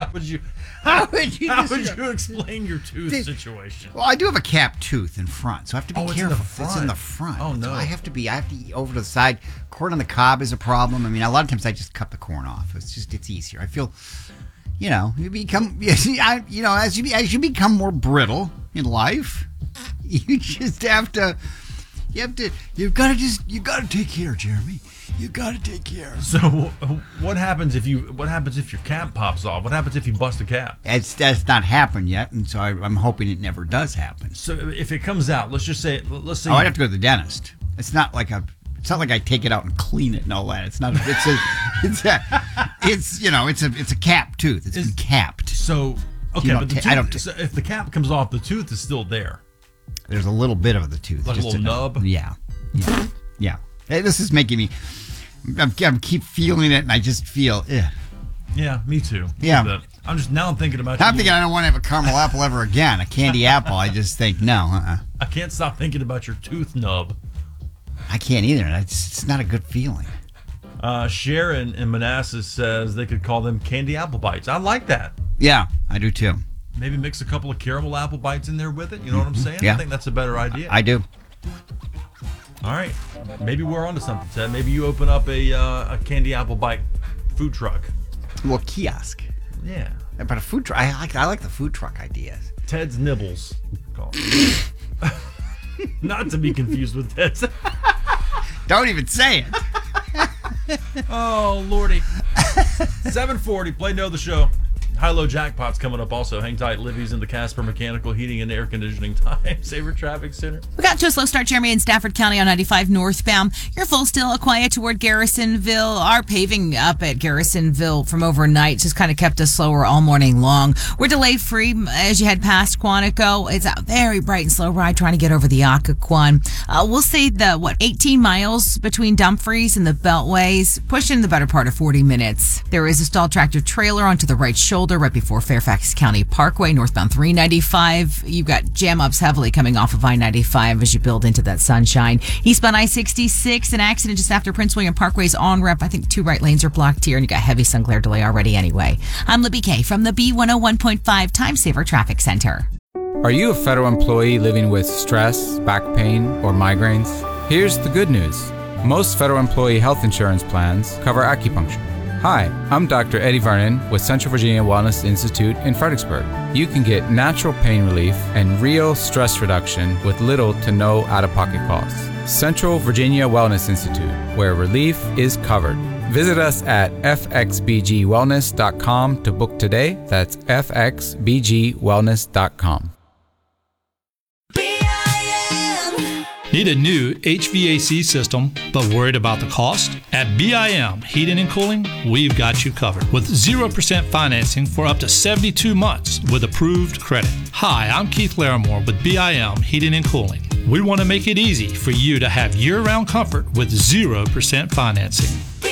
How would you explain your tooth situation? Well, I do have a capped tooth in front, so I have to be careful. It's in the front. Oh, no. So I have to eat over to the side. Corn on the cob is a problem. I mean, a lot of times I just cut the corn off. It's easier. I feel, you become, as you become more brittle in life, you just have to, you've got to take care, Jeremy. You got to take care. So what happens if your cap pops off? What happens if you bust a cap? That's not happened yet, and so I'm hoping it never does happen. So if it comes out, let's say I'd have to go to the dentist. It's not like I take it out and clean it and all that. It's not. It's a capped tooth. It's been capped. So okay, so if the cap comes off, the tooth is still there. There's a little bit of the tooth, like a little nub. Yeah. Hey, this is making me. I keep feeling it, and I just feel. Yeah, me too. Yeah. I'm thinking about. I'm thinking I don't want to have a caramel apple ever again. A candy apple. I just think no. I can't stop thinking about your tooth nub. I can't either. It's not a good feeling. Sharon in Manassas says they could call them candy apple bites. I like that. Yeah, I do too. Maybe mix a couple of caramel apple bites in there with it. You know what I'm saying? Yeah. I think that's a better idea. I do. All right. Maybe we're onto something, Ted. Maybe you open up a candy apple bite food truck. Well, kiosk. Yeah. But a food truck. I like the food truck ideas. Ted's Nibbles. Not to be confused with Ted's. Don't even say it. Oh, Lordy. 7:40. Play Know the Show. High-low jackpot's coming up also. Hang tight. Livy's in the Casper Mechanical Heating and Air Conditioning Time Saver Traffic Center. We got to a slow start, Jeremy, in Stafford County on 95 northbound. You're full still, quiet toward Garrisonville. Our paving up at Garrisonville from overnight just kind of kept us slower all morning long. We're delay-free as you head past Quantico. It's a very bright and slow ride trying to get over the Occoquan. We'll say 18 miles between Dumfries and the Beltways, pushing the better part of 40 minutes. There is a stalled tractor trailer onto the right shoulder right before Fairfax County Parkway, northbound 395. You've got jam-ups heavily coming off of I-95 as you build into that sunshine. Eastbound I-66, an accident just after Prince William Parkway's on-ramp. I think 2 right lanes are blocked here, and you got heavy sun glare delay already anyway. I'm Libby Kay from the B101.5 Time Saver Traffic Center. Are you a federal employee living with stress, back pain, or migraines? Here's the good news. Most federal employee health insurance plans cover acupuncture. Hi, I'm Dr. Eddie Vernon with Central Virginia Wellness Institute in Fredericksburg. You can get natural pain relief and real stress reduction with little to no out-of-pocket costs. Central Virginia Wellness Institute, where relief is covered. Visit us at fxbgwellness.com to book today. That's fxbgwellness.com. Need a new HVAC system but worried about the cost? At BIM Heating and Cooling, we've got you covered with 0% financing for up to 72 months with approved credit. Hi, I'm Keith Larimore with BIM Heating and Cooling. We want to make it easy for you to have year-round comfort with 0% financing.